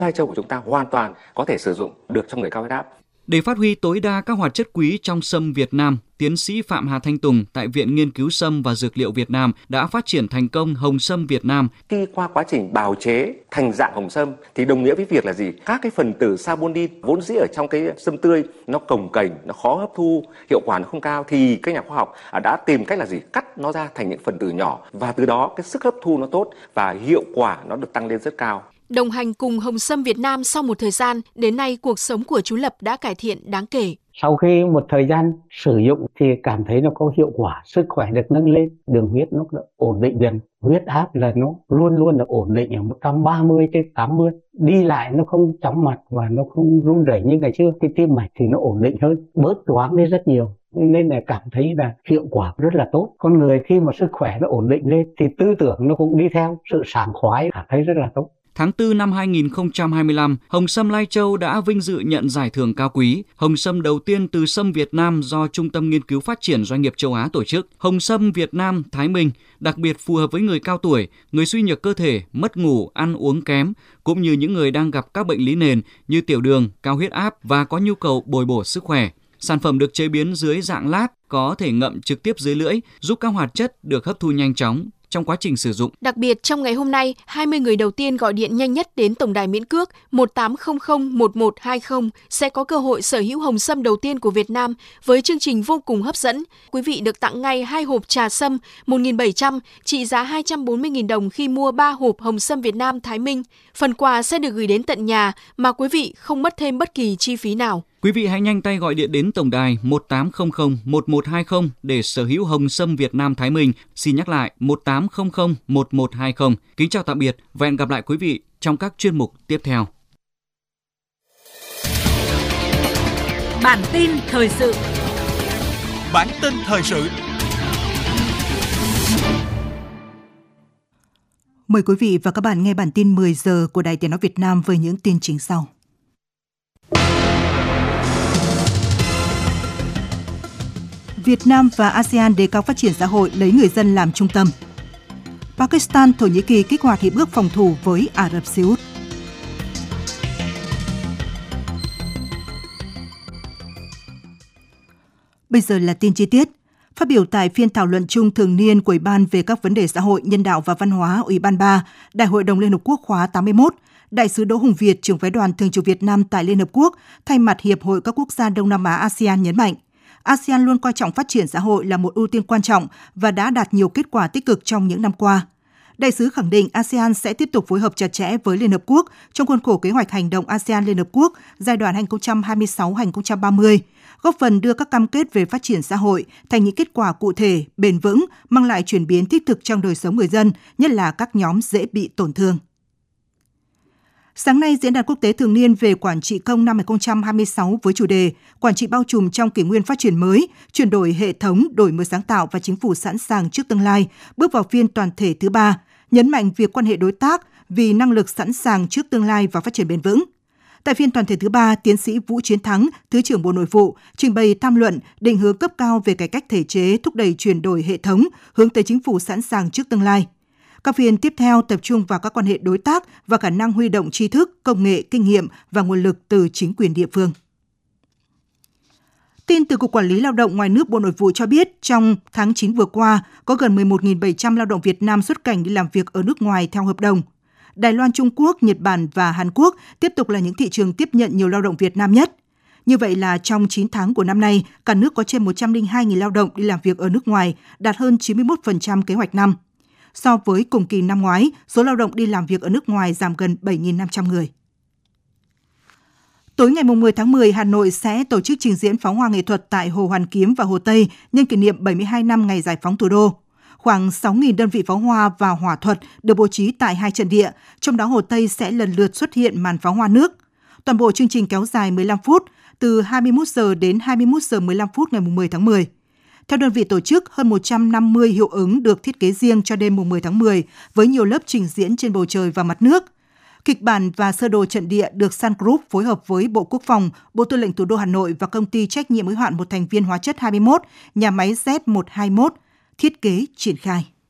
Lai Châu của chúng ta hoàn toàn có thể sử dụng được cho người cao huyết áp. Để phát huy tối đa các hoạt chất quý trong sâm Việt Nam, tiến sĩ Phạm Hà Thanh Tùng tại Viện Nghiên cứu Sâm và Dược liệu Việt Nam đã phát triển thành công hồng sâm Việt Nam. Khi qua quá trình bào chế thành dạng hồng sâm thì đồng nghĩa với việc là gì? Các cái phần tử saponin vốn dĩ ở trong cái sâm tươi nó cồng kềnh, nó khó hấp thu, hiệu quả nó không cao, thì các nhà khoa học đã tìm cách là gì? Cắt nó ra thành những phần tử nhỏ và từ đó cái sức hấp thu nó tốt và hiệu quả nó được tăng lên rất cao. Đồng hành cùng hồng sâm Việt Nam sau một thời gian, đến nay cuộc sống của chú Lập đã cải thiện đáng kể. Sau khi một thời gian sử dụng thì cảm thấy nó có hiệu quả, sức khỏe được nâng lên, đường huyết nó ổn định dần, huyết áp là nó luôn luôn là ổn định ở 130/80, đi lại nó không chóng mặt và nó không run rẩy như ngày xưa, cái tim mạch thì nó ổn định hơn, bớt choáng đi rất nhiều. Nên là cảm thấy là hiệu quả rất là tốt. Con người khi mà sức khỏe nó ổn định lên thì tư tưởng nó cũng đi theo, sự sảng khoái cảm thấy rất là tốt. Tháng 4 năm 2025, hồng sâm Lai Châu đã vinh dự nhận giải thưởng cao quý, hồng sâm đầu tiên từ sâm Việt Nam do Trung tâm Nghiên cứu Phát triển Doanh nghiệp châu Á tổ chức. Hồng sâm Việt Nam Thái Minh đặc biệt phù hợp với người cao tuổi, người suy nhược cơ thể, mất ngủ, ăn uống kém, cũng như những người đang gặp các bệnh lý nền như tiểu đường, cao huyết áp và có nhu cầu bồi bổ sức khỏe. Sản phẩm được chế biến dưới dạng lát, có thể ngậm trực tiếp dưới lưỡi, giúp các hoạt chất được hấp thu nhanh chóng trong quá trình sử dụng. Đặc biệt, trong ngày hôm nay, 20 người đầu tiên gọi điện nhanh nhất đến tổng đài miễn cước 18001120 sẽ có cơ hội sở hữu hồng sâm đầu tiên của Việt Nam với chương trình vô cùng hấp dẫn. Quý vị được tặng ngay 2 hộp trà sâm 1.700 trị giá 240.000 đồng khi mua 3 hộp hồng sâm Việt Nam Thái Minh. Phần quà sẽ được gửi đến tận nhà mà quý vị không mất thêm bất kỳ chi phí nào. Quý vị hãy nhanh tay gọi điện đến tổng đài 18001120 để sở hữu hồng sâm Việt Nam Thái Minh. Xin nhắc lại 18001120. Kính chào tạm biệt và hẹn gặp lại quý vị trong các chuyên mục tiếp theo. Bản tin thời sự. Bản tin thời sự. Mời quý vị và các bạn nghe bản tin 10 giờ của Đài Tiếng nói Việt Nam với những tin chính sau. Việt Nam và ASEAN đề cao phát triển xã hội, lấy người dân làm trung tâm. Pakistan, Thổ Nhĩ Kỳ kích hoạt hiệp ước phòng thủ với Ả Rập Xê Út. Bây giờ là tin chi tiết. Phát biểu tại phiên thảo luận chung thường niên của Ủy ban về các vấn đề xã hội, nhân đạo và văn hóa Ủy ban 3, Đại hội đồng Liên Hợp Quốc khóa 81, Đại sứ Đỗ Hùng Việt, trưởng phái đoàn thường trực Việt Nam tại Liên Hợp Quốc, thay mặt Hiệp hội các quốc gia Đông Nam Á ASEAN nhấn mạnh, ASEAN luôn coi trọng phát triển xã hội là một ưu tiên quan trọng và đã đạt nhiều kết quả tích cực trong những năm qua. Đại sứ khẳng định ASEAN sẽ tiếp tục phối hợp chặt chẽ với Liên Hợp Quốc trong khuôn khổ kế hoạch hành động ASEAN Liên Hợp Quốc giai đoạn 2026-2030, góp phần đưa các cam kết về phát triển xã hội thành những kết quả cụ thể, bền vững, mang lại chuyển biến thiết thực trong đời sống người dân, nhất là các nhóm dễ bị tổn thương. Sáng nay, Diễn đàn Quốc tế Thường niên về Quản trị công năm 2026 với chủ đề Quản trị bao trùm trong kỷ nguyên phát triển mới, chuyển đổi hệ thống, đổi mới sáng tạo và chính phủ sẵn sàng trước tương lai, bước vào phiên toàn thể thứ 3, nhấn mạnh việc quan hệ đối tác vì năng lực sẵn sàng trước tương lai và phát triển bền vững. Tại phiên toàn thể thứ 3, tiến sĩ Vũ Chiến Thắng, Thứ trưởng Bộ Nội vụ, trình bày tham luận định hướng cấp cao về cải cách thể chế, thúc đẩy chuyển đổi hệ thống, hướng tới chính phủ sẵn sàng trước tương lai. Các phiên tiếp theo tập trung vào các quan hệ đối tác và khả năng huy động tri thức, công nghệ, kinh nghiệm và nguồn lực từ chính quyền địa phương. Tin từ Cục Quản lý Lao động ngoài nước Bộ Nội vụ cho biết, trong tháng 9 vừa qua, có gần 11.700 lao động Việt Nam xuất cảnh đi làm việc ở nước ngoài theo hợp đồng. Đài Loan, Trung Quốc, Nhật Bản và Hàn Quốc tiếp tục là những thị trường tiếp nhận nhiều lao động Việt Nam nhất. Như vậy là trong 9 tháng của năm nay, cả nước có trên 102.000 lao động đi làm việc ở nước ngoài, đạt hơn 91% kế hoạch năm. So với cùng kỳ năm ngoái, số lao động đi làm việc ở nước ngoài giảm gần 7.500 người. Tối ngày 10 tháng 10, Hà Nội sẽ tổ chức trình diễn pháo hoa nghệ thuật tại Hồ Hoàn Kiếm và Hồ Tây nhân kỷ niệm 72 năm ngày giải phóng thủ đô. Khoảng 6.000 đơn vị pháo hoa và hỏa thuật được bố trí tại 2 trận địa, trong đó Hồ Tây sẽ lần lượt xuất hiện màn pháo hoa nước. Toàn bộ chương trình kéo dài 15 phút, từ 21 giờ đến 21 giờ 15 phút ngày 10 tháng 10. Theo đơn vị tổ chức, hơn 150 hiệu ứng được thiết kế riêng cho đêm 10 tháng 10 với nhiều lớp trình diễn trên bầu trời và mặt nước. Kịch bản và sơ đồ trận địa được Sun Group phối hợp với Bộ Quốc phòng, Bộ Tư lệnh Thủ đô Hà Nội và công ty trách nhiệm hữu hạn một thành viên hóa chất 21, nhà máy Z121 thiết kế triển khai.